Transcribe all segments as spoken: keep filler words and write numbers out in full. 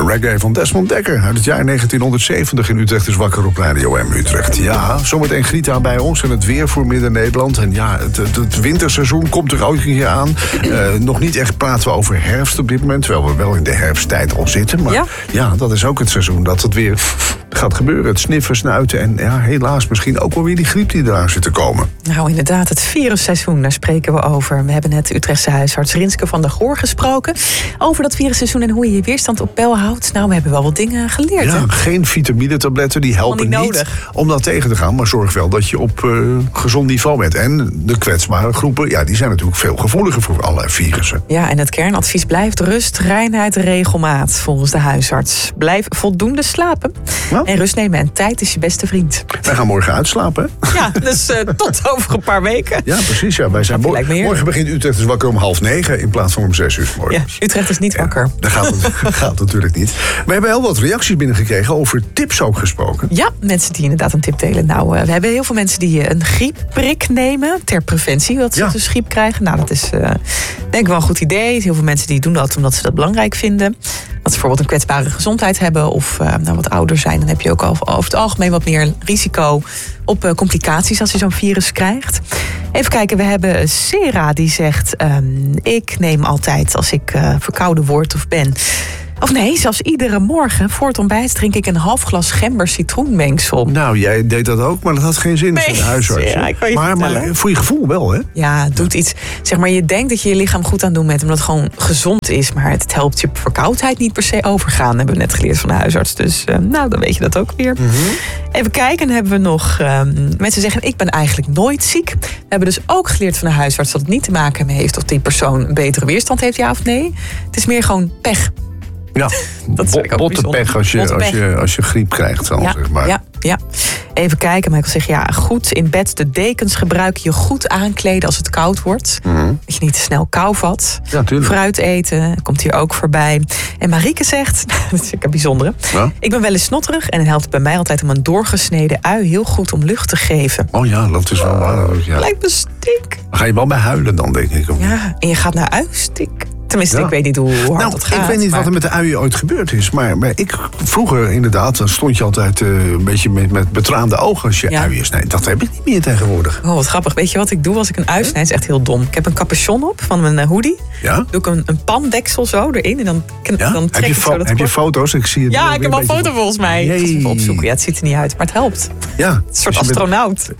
reggae van Desmond Dekker uit het jaar negentienhonderdzeventig in Utrecht is wakker op Radio M Utrecht. Ja, zometeen Grita bij ons en het weer voor Midden-Nederland. En ja, het, het, het winterseizoen komt er ook een keer aan. Uh, nog niet echt praten we over herfst op dit moment, terwijl we wel in de herfsttijd al zitten. Maar ja, ja dat is ook het seizoen dat het weer gaat gebeuren. Het sniffen, snuiten en ja, helaas misschien ook wel weer die griep die eraan zit te komen. Nou, inderdaad, het virusseizoen, daar spreken we over. We hebben net Utrechtse huisarts Rinske van der Goor gesproken over dat virusseizoen en hoe je je weerstand op peil houdt. Nou, we hebben wel wat dingen geleerd. Ja, hè? Geen vitaminettabletten, die helpen niet, niet om dat tegen te gaan. Maar zorg wel dat je op uh, gezond niveau bent. En de kwetsbare groepen, ja, die zijn natuurlijk veel gevoeliger voor allerlei virussen. Ja, en het kernadvies blijft rust, reinheid, regelmaat, volgens de huisarts. Blijf voldoende slapen. Ja? En rust nemen en tijd is je beste vriend. Wij gaan morgen uitslapen, hè? Ja, dus uh, tot over een paar weken. Ja, precies. Ja. Wij zijn mo- morgen begint Utrecht dus wakker om half negen in plaats van om zes uur 's morgens. Ja, Utrecht is niet wakker. Ja, dat gaat, het, gaat natuurlijk niet. We hebben heel wat reacties binnengekregen, over tips ook gesproken. Ja, mensen die inderdaad een tip delen. Nou, uh, we hebben heel veel mensen die een griepprik nemen ter preventie, dat ze ja. dus griep krijgen. Nou, dat is uh, denk ik wel een goed idee. Heel veel mensen die doen dat omdat ze dat belangrijk vinden. Dat ze bijvoorbeeld een kwetsbare gezondheid hebben of uh, nou, wat ouder zijn. Dan heb je ook over het algemeen wat meer risico op uh, complicaties als je zo'n virus krijgt. Even kijken, we hebben Sera die zegt... Um, ik neem altijd als ik uh, verkouden word of ben... Of nee, zelfs iedere morgen voor het ontbijt drink ik een half glas gember-citroenmengsel. Nou, jij deed dat ook, maar dat had geen zin nee. voor de huisarts. Ja, je maar, maar voor je gevoel wel, hè? Ja, het doet iets. Zeg maar, je denkt dat je je lichaam goed aan het doen bent, omdat het gewoon gezond is. Maar het helpt je verkoudheid niet per se overgaan, hebben we net geleerd van de huisarts. Dus uh, nou, dan weet je dat ook weer. Mm-hmm. Even kijken, dan hebben we nog uh, mensen zeggen, ik ben eigenlijk nooit ziek. We hebben dus ook geleerd van de huisarts dat het niet te maken heeft of die persoon een betere weerstand heeft, ja of nee. Het is meer gewoon pech. Ja, Bo- bottenpech als je, als, je, als je griep krijgt, dan, ja, zeg maar. Ja, ja. Even kijken, Michael zegt, ja, goed in bed de dekens gebruiken, je goed aankleden als het koud wordt. Mm-hmm. Dat je niet te snel kou vat. Ja, fruit eten, komt hier ook voorbij. En Marieke zegt, dat is een bijzondere. Ja? Ik ben wel eens snotterig en het helpt bij mij altijd om een doorgesneden ui heel goed om lucht te geven. Oh ja, dat is wel waar. Ja. Lijkt me stik. Dan ga je wel bij huilen dan, denk ik. Ja, en je gaat naar uistik. Tenminste, ja. ik weet niet hoe hard nou, dat gaat. Ik weet niet maar... wat er met de uien ooit gebeurd is. Maar, maar ik vroeger inderdaad, dan stond je altijd uh, een beetje met, met betraande ogen als je ja. uien snijdt. Dat heb ik niet meer tegenwoordig. Oh, wat grappig. Weet je wat ik doe als ik een ui snijd? Dat is echt heel dom. Ik heb een capuchon op van mijn hoodie. Ja? Doe ik een, een pandeksel zo erin en dan, ja? dan trek heb je ik fo- zo dat Heb je foto's? Ik zie het ja, ik heb wel een foto van... volgens mij. Jee. Ik ga even opzoeken. Ja, het ziet er niet uit, maar het helpt. Ja. Een soort astronaut.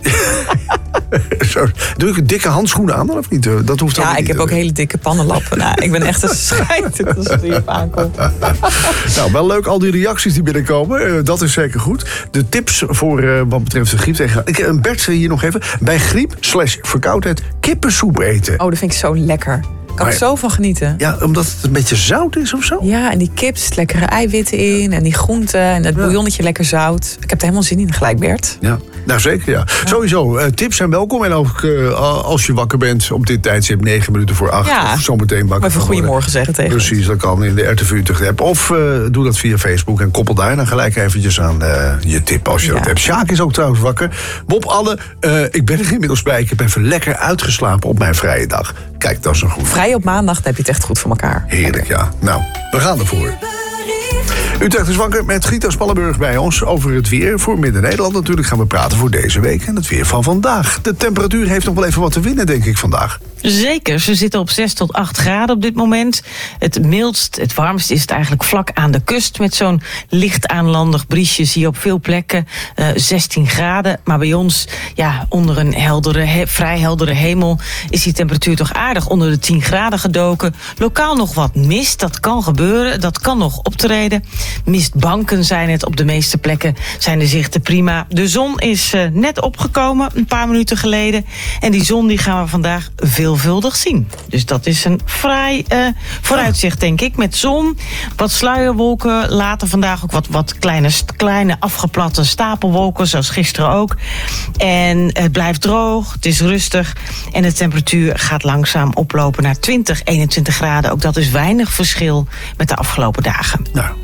Zo, doe ik dikke handschoenen aan of niet? Dat hoeft ja, niet. ik heb ook hele dikke pannenlappen. Nou, ik ben echt een schijt als het hierop aankomt. Nou, wel leuk al die reacties die binnenkomen. Uh, dat is zeker goed. De tips voor uh, wat betreft de griep tegen. Ik uh, Bert hier nog even. Bij griep slash verkoudheid kippensoep eten. Oh, dat vind ik zo lekker. Ik kan er zo van genieten. Ja, omdat het een beetje zout is of zo? Ja, en die kip, lekkere eiwitten in. En die groenten en het ja. bouillonnetje lekker zout. Ik heb er helemaal zin in gelijk, Bert. Ja, nou zeker ja. ja. Sowieso, uh, tips zijn welkom. En ook uh, als je wakker bent op dit tijdstip negen minuten voor acht. Ja. Of zometeen wakker. Even goedemorgen zeggen tegen Precies, ons. Dat kan in de R T V Utrecht app. Of uh, doe dat via Facebook en koppel daar dan gelijk eventjes aan uh, je tip als je ja. dat hebt. Sjaak is ook trouwens wakker. Bob Alle, uh, ik ben er inmiddels bij. Ik heb even lekker uitgeslapen op mijn vrije dag. Kijk, dat is een goed. Vrij op maandag, dan heb je het echt goed voor elkaar. Heerlijk, ja. Nou, we gaan ervoor. Utrecht is wakker met Grita Spallenburg bij ons over het weer. Voor Midden-Nederland natuurlijk gaan we praten voor deze week. En het weer van vandaag. De temperatuur heeft nog wel even wat te winnen, denk ik, vandaag. Zeker, ze zitten op zes tot acht graden op dit moment. Het mildst, het warmst is het eigenlijk vlak aan de kust. Met zo'n licht aanlandig briesje zie je op veel plekken uh, zestien graden. Maar bij ons, ja, onder een heldere, he, vrij heldere hemel is die temperatuur toch aardig onder de tien graden gedoken. Lokaal nog wat mist, dat kan gebeuren, dat kan nog optreden. Mistbanken zijn het op de meeste plekken, zijn de zichten prima. De zon is uh, net opgekomen, een paar minuten geleden. En die zon die gaan we vandaag veelvuldig zien. Dus dat is een fraai uh, vooruitzicht, denk ik. Met zon, wat sluierwolken. Later vandaag ook wat, wat kleine, kleine afgeplatte stapelwolken, zoals gisteren ook. En het blijft droog, het is rustig. En de temperatuur gaat langzaam oplopen naar twintig, eenentwintig graden. Ook dat is weinig verschil met de afgelopen dagen. Nou,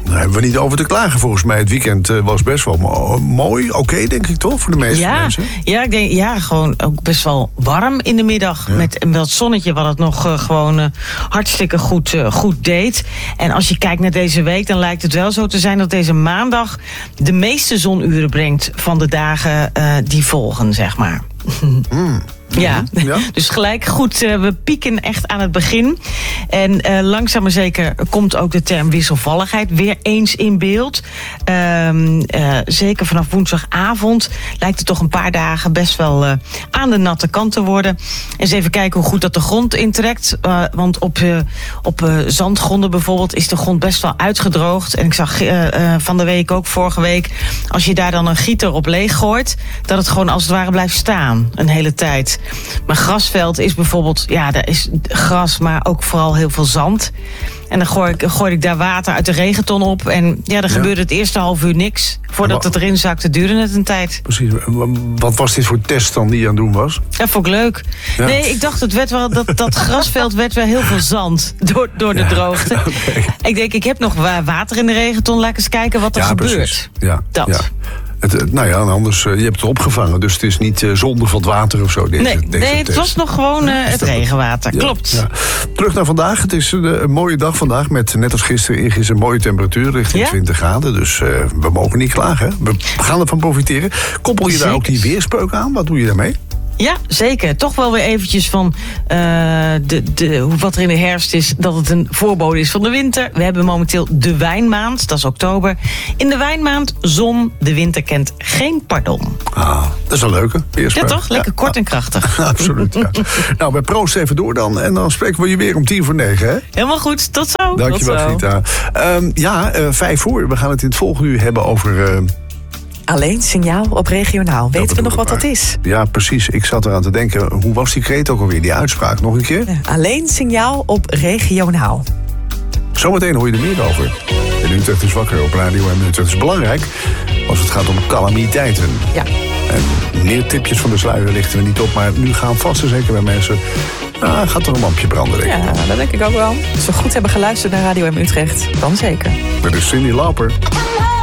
Daar hebben we niet over te klagen volgens mij. Het weekend uh, was best wel mo- mooi. Oké, okay, denk ik toch, voor de meeste ja, mensen? Ja, ik denk, ja, gewoon ook best wel warm in de middag. Ja. Met wel het zonnetje wat het nog uh, gewoon uh, hartstikke goed, uh, goed deed. En als je kijkt naar deze week, dan lijkt het wel zo te zijn dat deze maandag de meeste zonuren brengt van de dagen uh, die volgen, zeg maar. Mm. Ja. ja, dus gelijk goed, uh, we pieken echt aan het begin. En uh, langzaam maar zeker komt ook de term wisselvalligheid weer eens in beeld. Um, uh, zeker vanaf woensdagavond lijkt het toch een paar dagen best wel uh, aan de natte kant te worden. Eens even kijken hoe goed dat de grond intrekt. Uh, want op, uh, op uh, zandgronden bijvoorbeeld is de grond best wel uitgedroogd. En ik zag uh, uh, van de week ook, vorige week, als je daar dan een gieter op leeg gooit, dat het gewoon als het ware blijft staan een hele tijd. Maar grasveld is bijvoorbeeld, ja, daar is gras, maar ook vooral heel veel zand. En dan gooi ik, gooi ik daar water uit de regenton op. En ja, dan ja. gebeurde het eerste half uur niks. Voordat het erin zakte, duurde het een tijd. Precies. Wat was dit voor test dan die je aan het doen was? Ja, vond ik leuk. Ja. Nee, ik dacht, het werd wel, dat, dat grasveld werd wel heel veel zand door, door de ja. droogte. Okay. Ik denk, ik heb nog water in de regenton. Laat eens kijken wat er ja, gebeurt. Precies. Ja, dat. Ja. Het, nou ja, anders, je hebt het opgevangen, dus het is niet uh, zonde van het water of zo. Deze, nee, deze nee het was nog gewoon uh, het regenwater, ja, klopt. Ja. Terug naar vandaag. Het is een, een mooie dag vandaag met, net als gisteren, is een mooie temperatuur richting ja? twintig graden. Dus uh, we mogen niet klagen. We gaan ervan profiteren. Koppel je Zeker. daar ook die weerspeuk aan? Wat doe je daarmee? Ja, zeker. Toch wel weer eventjes van uh, de, de, wat er in de herfst is, dat het een voorbode is van de winter. We hebben momenteel de wijnmaand, dat is oktober. In de wijnmaand zon, de winter kent geen pardon. Ah, dat is een leuke. Ja toch? Lekker ja. kort en krachtig. Absoluut, ja. Nou, bij Proost even door dan. En dan spreken we je weer om tien voor negen, hè? Helemaal goed. Tot zo. Dankjewel, Grita. Um, ja, uh, vijf voor. We gaan het in het volgende uur hebben over... Uh, Alleen signaal op regionaal. Weten we nog wat dat is? Ja, precies. Ik zat eraan te denken, hoe was die kreet ook alweer? Die uitspraak nog een keer? Ja, alleen signaal op regionaal. Zometeen hoor je er meer over. En Utrecht is wakker op Radio en Utrecht is belangrijk als het gaat om calamiteiten. Ja. En meer tipjes van de sluier lichten we niet op, maar nu gaan vast en zeker bij mensen... Nou, gaat er een lampje branden, denk ik. Ja, dat denk ik ook wel. Als we goed hebben geluisterd naar Radio M Utrecht, dan zeker. Dat is Cyndi Lauper.